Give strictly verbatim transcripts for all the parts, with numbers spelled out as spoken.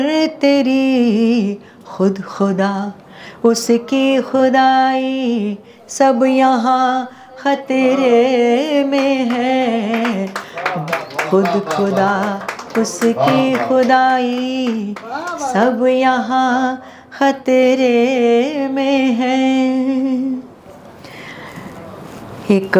تیری خود خدا اس کی خدائی سب یہاں خطرے میں ہے، خود خدا اس کی خدائی سب یہاں خطرے میں ہے۔ ایک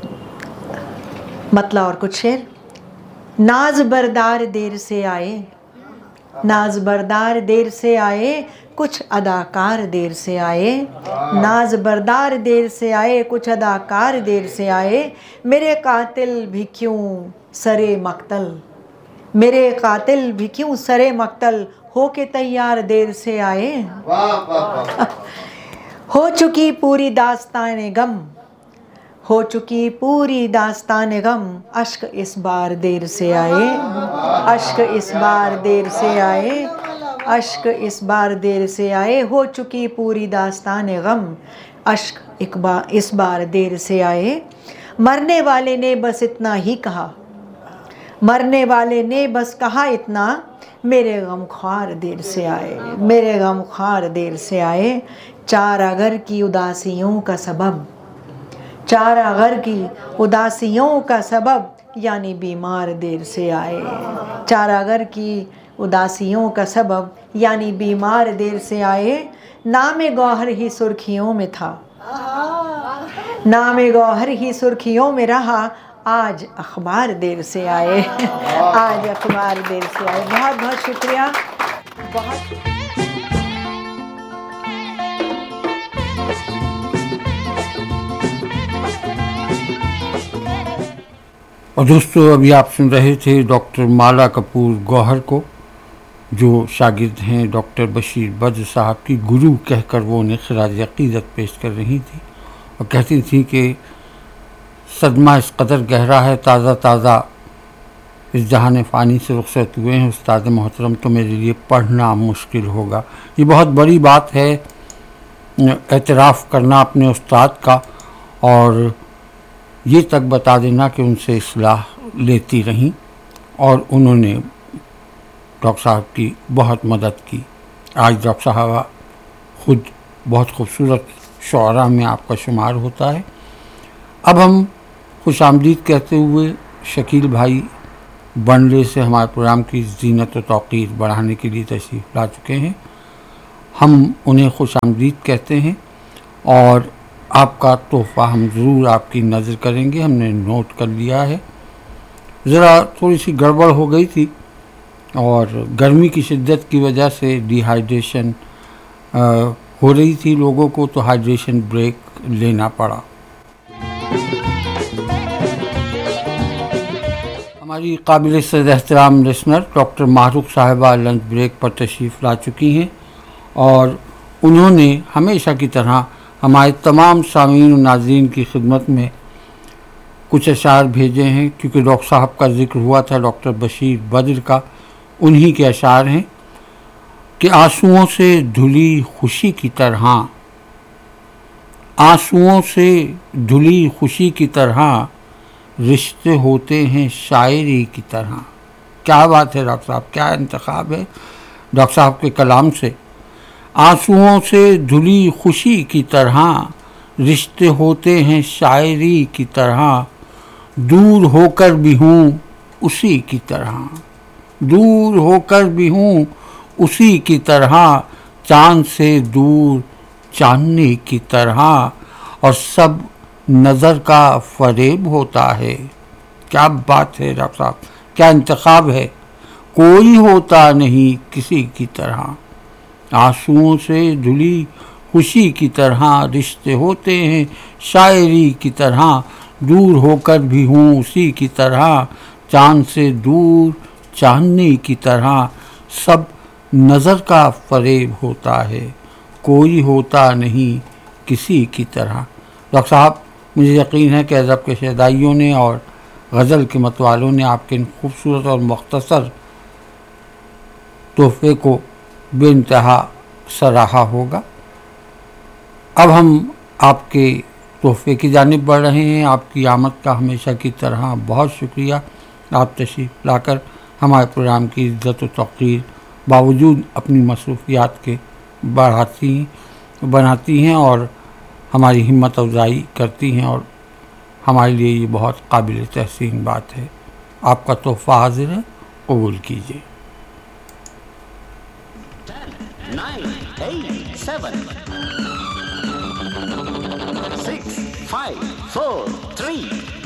مطلع اور کچھ شعر۔ ناز بردار دیر سے آئے، ناز بردار دیر سے آئے، کچھ اداکار دیر سے آئے، ناز بردار دیر سے آئے، کچھ اداکار دیر سے آئے، میرے قاتل بھی کیوں سرے مقتل، میرے قاتل بھی کیوں سرے مقتل ہو کے تیار دیر سے آئے۔ ہو چکی پوری داستان غم، ہو چکی پوری داستان غم، اشک اس بار دیر سے آئے، اشک اس بار دیر سے آئے، اشک اس بار دیر سے آئے، ہو چکی پوری داستان غم، اشک اس بار دیر سے آئے۔ مرنے والے نے بس اتنا ہی کہا، مرنے والے نے بس کہا اتنا، میرے غم خوار دیر سے آئے، میرے غم خوار دیر سے آئے۔ چار اگر کی اداسیوں کا سبب، چار اگر کی اداسیوں کا سبب، یعنی بیمار دیر سے آئے، چار اگر کی اداسیوں کا سبب یعنی بیمار دیر سے آئے۔ نام گوہر ہی سرخیوں میں تھا، نام گوہر ہی سرخیوں میں رہا، آج اخبار دیر سے آئے، آج اخبار دیر سے آئے۔ بہت بہت شکریہ، بہت اور دوستو ابھی آپ سن رہے تھے ڈاکٹر مالا کپور گوہر کو، جو شاگرد ہیں ڈاکٹر بشیر بدر صاحب کی، گرو کہہ کر وہ انہیں خراج عقیدت پیش کر رہی تھی اور کہتی تھیں کہ صدمہ اس قدر گہرا ہے، تازہ تازہ اس جہان فانی سے رخصت ہوئے ہیں استاد محترم، تو میرے لیے پڑھنا مشکل ہوگا۔ یہ بہت بڑی بات ہے اعتراف کرنا اپنے استاد کا، اور یہ تک بتا دینا کہ ان سے اصلاح لیتی رہیں، اور انہوں نے ڈاکٹر صاحب کی بہت مدد کی۔ آج ڈاکٹر صاحبہ خود بہت خوبصورت شعراء میں آپ کا شمار ہوتا ہے۔ اب ہم خوش آمدید کہتے ہوئے شکیل بھائی بنڈلے سے ہمارے پروگرام کی زینت و توقیر بڑھانے کے لیے تشریف لا چکے ہیں، ہم انہیں خوش آمدید کہتے ہیں، اور آپ کا تحفہ ہم ضرور آپ کی نظر کریں گے، ہم نے نوٹ کر لیا ہے۔ ذرا تھوڑی سی گڑبڑ ہو گئی تھی، اور گرمی کی شدت کی وجہ سے ڈی ہائیڈریشن ہو رہی تھی لوگوں کو، تو ہائیڈریشن بریک لینا پڑا۔ ہماری قابل صد احترام لسنر ڈاکٹر معروف صاحبہ لنچ بریک پر تشریف لا چکی ہیں، اور انہوں نے ہمیشہ کی طرح ہمارے تمام سامعین و ناظرین کی خدمت میں کچھ اشعار بھیجے ہیں، کیونکہ ڈاکٹر صاحب کا ذکر ہوا تھا ڈاکٹر بشیر بدر کا۔ انہی کے اشعار ہیں کہ آنسوؤں سے دھلی خوشی کی طرح، آنسوؤں سے دھلی خوشی کی طرح، رشتے ہوتے ہیں شاعری کی طرح۔ کیا بات ہے ڈاکٹر صاحب، کیا انتخاب ہے ڈاکٹر صاحب کے کلام سے۔ آنسوؤں سے دھلی خوشی کی طرح، رشتے ہوتے ہیں شاعری کی طرح، دور ہو کر بھی ہوں اسی کی طرح، دور ہو کر بھی ہوں اسی کی طرح، چاند سے دور چاندنی کی طرح، اور سب نظر کا فریب ہوتا ہے۔ کیا بات ہے ڈاکٹر صاحب، کیا انتخاب ہے۔ کوئی ہوتا نہیں کسی کی طرح، آنسوؤں سے دھلی خوشی کی طرح، رشتے ہوتے ہیں شاعری کی طرح، دور ہو کر بھی ہوں اسی کی طرح، چاند سے دور چاندنی کی طرح، سب نظر کا فریب ہوتا ہے، کوئی ہوتا نہیں کسی کی طرح۔ ڈاکٹر صاحب مجھے یقین ہے کہ ادب کے شیدائیوں نے اور غزل کے متوالوں نے آپ کے ان خوبصورت اور مختصر تحفے کو بے انتہا سراہا ہوگا۔ اب ہم آپ کے تحفے کی جانب بڑھ رہے ہیں۔ آپ کی آمد کا ہمیشہ کی طرح بہت شکریہ، آپ تشریف لا کر ہمارے پروگرام کی عزت و توقیر बावजूद अपनी मसरूफियात के बढ़ाती बनाती हैं और हमारी हिम्मत अफजाई करती हैं, और हमारे लिए ये बहुत काबिल तहसीन बात है। आपका तोहफ़ा हाजिर है, कबूल कीजिए। nine, eight, seven, six, five, four, three,